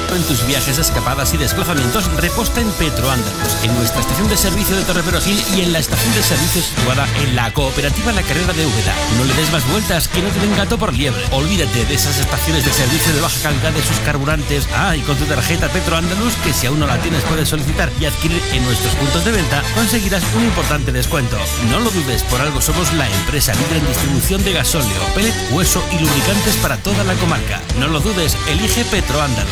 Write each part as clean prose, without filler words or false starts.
En tus viajes, escapadas y desplazamientos, reposta en Petroandalus, en nuestra estación de servicio de Torreperosín y en la estación de servicio situada en la cooperativa La Carrera de Úbeda. No le des más vueltas, que no te den gato por liebre. Olvídate de esas estaciones de servicio de baja calidad de sus carburantes. Y con tu tarjeta Petroandalus, que si aún no la tienes puedes solicitar y adquirir en nuestros puntos de venta, conseguirás un importante descuento. No lo dudes, por algo somos la empresa líder en distribución de gasóleo, pellet, hueso y lubricantes para toda la comarca. No lo dudes, elige Petroandalus.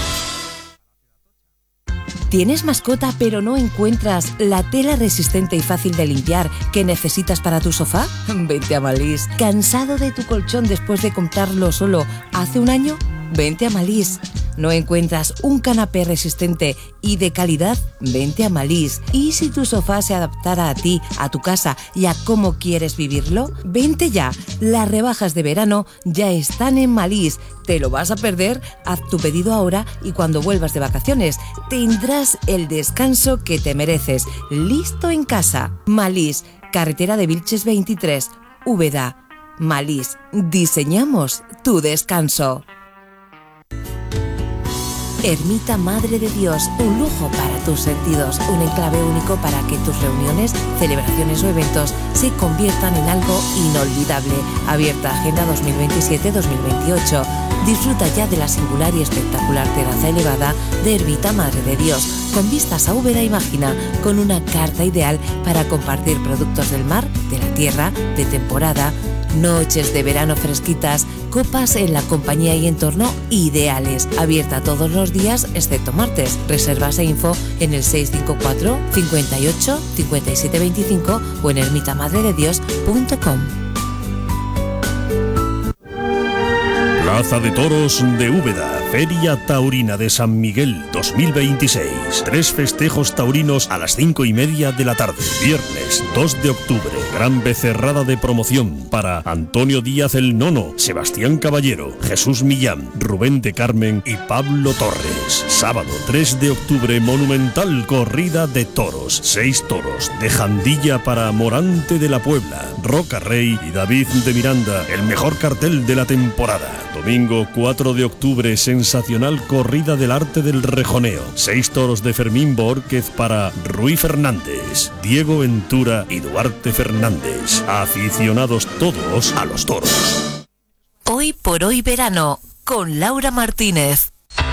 ¿Tienes mascota pero no encuentras la tela resistente y fácil de limpiar que necesitas para tu sofá? Vente a Malís. ¿Cansado de tu colchón después de comprarlo solo hace un año? Vente a Malís. ¿No encuentras un canapé resistente y de calidad? Vente a Malís. ¿Y si tu sofá se adaptara a ti, a tu casa y a cómo quieres vivirlo? Vente ya. Las rebajas de verano ya están en Malís. ¿Te lo vas a perder? Haz tu pedido ahora y cuando vuelvas de vacaciones tendrás el descanso que te mereces. Listo en casa. Malís, carretera de Vilches 23, Úbeda. Malís, diseñamos tu descanso. Ermita Madre de Dios, un lujo para tus sentidos, un enclave único para que tus reuniones, celebraciones o eventos se conviertan en algo inolvidable. Abierta agenda 2027-2028. Disfruta ya de la singular y espectacular terraza elevada de Ermita Madre de Dios, con vistas a Úbeda y Mágina, con una carta ideal para compartir productos del mar, de la tierra, de temporada. Noches de verano fresquitas, copas en la compañía y entorno ideales. Abierta todos los días excepto martes. Reservas e info en el 654 58 57 25 o en ermitamadrededios.com. Plaza de Toros de Úbeda, Feria Taurina de San Miguel 2026. 3 festejos taurinos a las 5:30 de la tarde. Viernes 2 de octubre, gran becerrada de promoción para Antonio Díaz el Nono, Sebastián Caballero, Jesús Millán, Rubén de Carmen y Pablo Torres. Sábado 3 de octubre, monumental corrida de toros. 6 toros de Jandilla para Morante de la Puebla, Roca Rey y David de Miranda, el mejor cartel de la temporada. Domingo 4 de octubre, sensacional corrida del arte del rejoneo. 6 toros de Fermín Borquez para Rui Fernández, Diego Ventura y Duarte Fernández. Aficionados todos a los toros. Hoy por hoy verano, con Laura Martínez.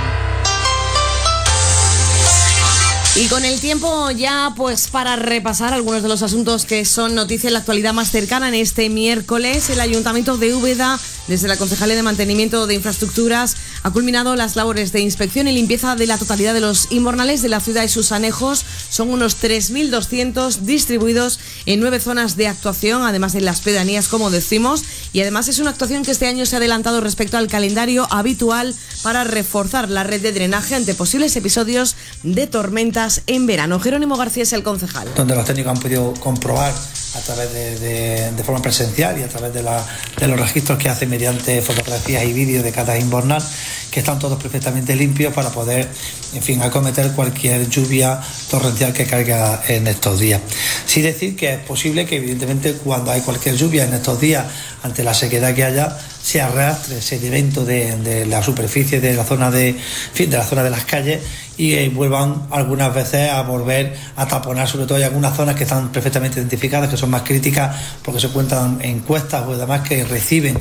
Y con el tiempo ya pues para repasar algunos de los asuntos que son noticia en la actualidad más cercana. En este miércoles el Ayuntamiento de Úbeda, desde la Concejalía de Mantenimiento de Infraestructuras, ha culminado las labores de inspección y limpieza de la totalidad de los invernales de la ciudad y sus anejos. Son unos 3.200 distribuidos en 9 zonas de actuación, además de las pedanías, como decimos. Y además es una actuación que este año se ha adelantado respecto al calendario habitual para reforzar la red de drenaje ante posibles episodios de tormentas en verano. Jerónimo García es el concejal. Donde los técnicos han podido comprobar a través de forma presencial y a través de los registros que hacen mediante fotografías y vídeos de cada invernal, que están todos perfectamente limpios para poder, en fin, acometer cualquier lluvia torrencial que caiga en estos días. Sí decir que es posible que, evidentemente, cuando hay cualquier lluvia en estos días, ante la sequedad que haya, se arrastre sedimento de la superficie de la zona de la zona de las calles y vuelvan algunas veces a volver a taponar, sobre todo hay algunas zonas que están perfectamente identificadas, que son más críticas porque se cuentan en cuestas o demás que reciben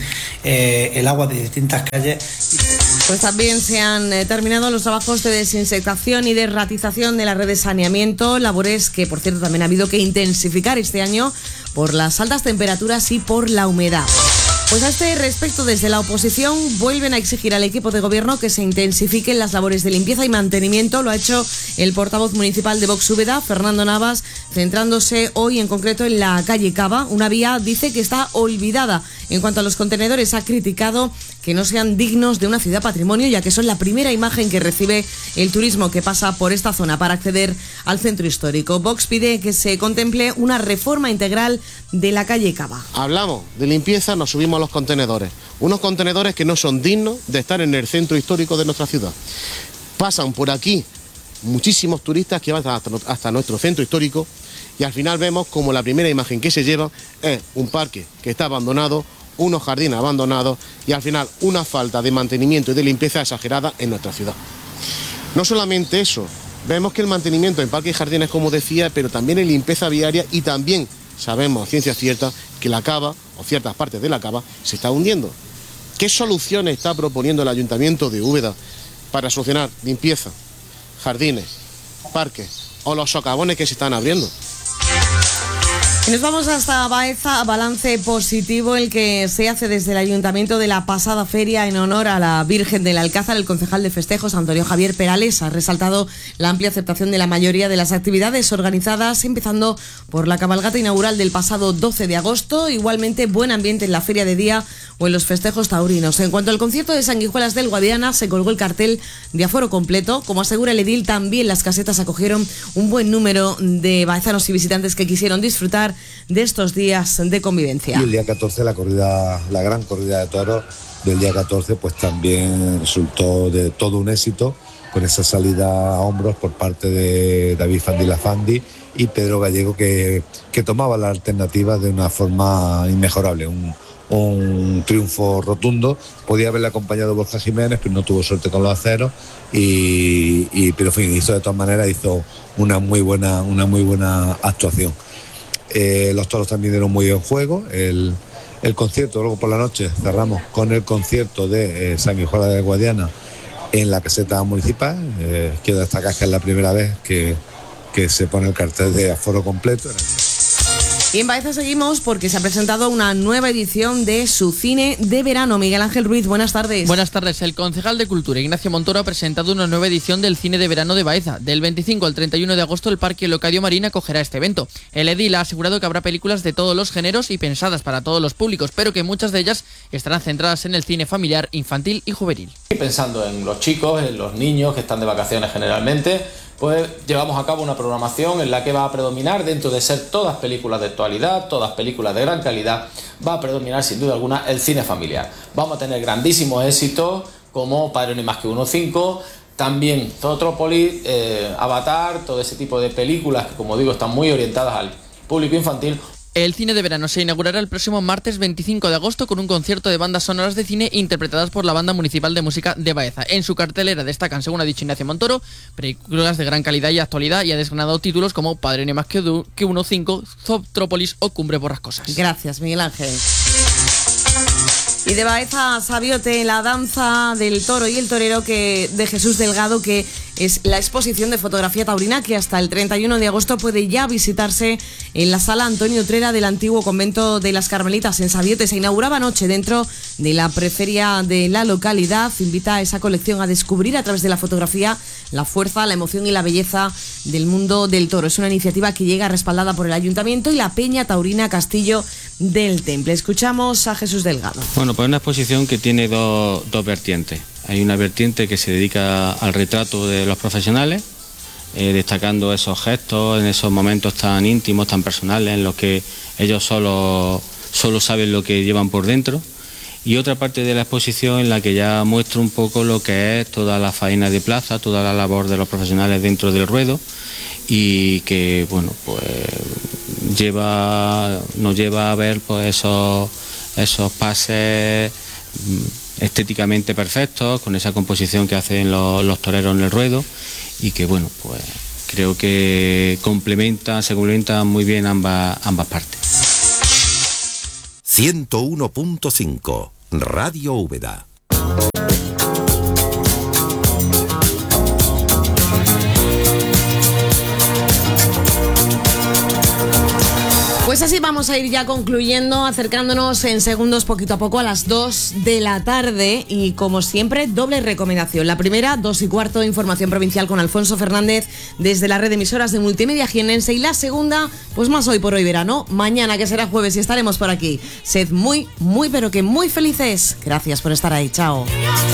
el agua de distintas calles. Pues también se han terminado los trabajos de desinsectación y de ratización de la red de saneamiento, labores que, por cierto, también ha habido que intensificar este año por las altas temperaturas y por la humedad. Pues a este respecto, desde la oposición vuelven a exigir al equipo de gobierno que se intensifiquen las labores de limpieza y mantenimiento. Lo ha hecho el portavoz municipal de Vox Úbeda, Fernando Navas, centrándose hoy en concreto en la calle Cava. Una vía, dice, que está olvidada. En cuanto a los contenedores, ha criticado que no sean dignos de una ciudad patrimonio, ya que son la primera imagen que recibe el turismo que pasa por esta zona para acceder al centro histórico. Vox pide que se contemple una reforma integral de la calle Cava. Hablamos de limpieza, nos subimos a los contenedores. Unos contenedores que no son dignos de estar en el centro histórico de nuestra ciudad. Pasan por aquí muchísimos turistas que van hasta nuestro centro histórico y al final vemos como la primera imagen que se lleva es un parque que está abandonado, unos jardines abandonados y al final una falta de mantenimiento y de limpieza exagerada en nuestra ciudad. No solamente eso, vemos que el mantenimiento en parques y jardines, como decía, pero también en limpieza viaria, y también sabemos, ciencia cierta, que la cava, o ciertas partes de la cava, se está hundiendo. ¿Qué soluciones está proponiendo el Ayuntamiento de Úbeda para solucionar limpieza, jardines, parques o los socavones que se están abriendo? Y nos vamos hasta Baeza, balance positivo el que se hace desde el Ayuntamiento de la pasada feria en honor a la Virgen del Alcázar. El concejal de festejos, Antonio Javier Perales, ha resaltado la amplia aceptación de la mayoría de las actividades organizadas, empezando por la cabalgata inaugural del pasado 12 de agosto. Igualmente, buen ambiente en la feria de día o en los festejos taurinos. En cuanto al concierto de Sanguijuelas del Guadiana, se colgó el cartel de aforo completo. Como asegura el edil, también las casetas acogieron un buen número de baezanos y visitantes que quisieron disfrutar de estos días de convivencia. Y el día 14 la gran corrida de toros del día 14 pues también resultó de todo un éxito, con esa salida a hombros por parte de David Fandi y Pedro Gallego, que tomaba la alternativa de una forma inmejorable, un triunfo rotundo. Podía haberle acompañado Borja Jiménez, pero no tuvo suerte con los aceros, pero en fin, hizo una muy buena actuación. Los toros también dieron muy buen juego. El concierto, luego por la noche cerramos con el concierto de Sanguijuela de Guadiana en la caseta municipal. Quiero destacar que es la primera vez que se pone el cartel de aforo completo. Y en Baeza seguimos porque se ha presentado una nueva edición de su cine de verano. Miguel Ángel Ruiz, buenas tardes. Buenas tardes. El concejal de Cultura, Ignacio Montoro, ha presentado una nueva edición del cine de verano de Baeza. Del 25 al 31 de agosto el Parque Locadio Marín acogerá este evento. El edil ha asegurado que habrá películas de todos los géneros y pensadas para todos los públicos, pero que muchas de ellas estarán centradas en el cine familiar, infantil y juvenil. Pensando en los chicos, en los niños que están de vacaciones generalmente, pues llevamos a cabo una programación en la que va a predominar, dentro de ser todas películas de actualidad, todas películas de gran calidad, va a predominar sin duda alguna el cine familiar. Vamos a tener grandísimos éxitos como Padre no hay más que uno 5, también Zootrópolis, Avatar, todo ese tipo de películas que, como digo, están muy orientadas al público infantil. El cine de verano se inaugurará el próximo martes 25 de agosto con un concierto de bandas sonoras de cine interpretadas por la Banda Municipal de Música de Baeza. En su cartelera destacan, según ha dicho Ignacio Montoro, películas de gran calidad y actualidad, y ha desgranado títulos como Padre no hay más que uno 5, Zootrópolis o Cumbre Borrascosas. Gracias, Miguel Ángel. Y de Baeza, Sabiote, la danza del toro y el torero de Jesús Delgado, que es la exposición de fotografía taurina que hasta el 31 de agosto puede ya visitarse en la sala Antonio Utrera del antiguo convento de las Carmelitas en Sabiote. Se inauguraba anoche dentro de la preferia de la localidad. Invita a esa colección a descubrir a través de la fotografía la fuerza, la emoción y la belleza del mundo del toro. Es una iniciativa que llega respaldada por el Ayuntamiento y la Peña Taurina Castillo del Temple. Escuchamos a Jesús Delgado. Bueno, pues una exposición que tiene dos vertientes. Hay una vertiente que se dedica al retrato de los profesionales, destacando esos gestos en esos momentos tan íntimos, tan personales, en los que ellos solo saben lo que llevan por dentro. Y otra parte de la exposición en la que ya muestro un poco lo que es toda la faena de plaza, toda la labor de los profesionales dentro del ruedo, y que, bueno, pues nos lleva a ver pues esos pases estéticamente perfectos, con esa composición que hacen los toreros en el ruedo, y que, bueno, pues creo que se complementan muy bien ambas partes. 101.5 Radio Úbeda. Pues así vamos a ir ya concluyendo, acercándonos en segundos poquito a poco a las 2 de la tarde y, como siempre, doble recomendación. La primera, 2:15, información provincial con Alfonso Fernández desde la red de emisoras de Multimedia Jiennense, y la segunda, pues más hoy por hoy verano, mañana que será jueves y estaremos por aquí. Sed muy, pero que muy felices. Gracias por estar ahí, chao.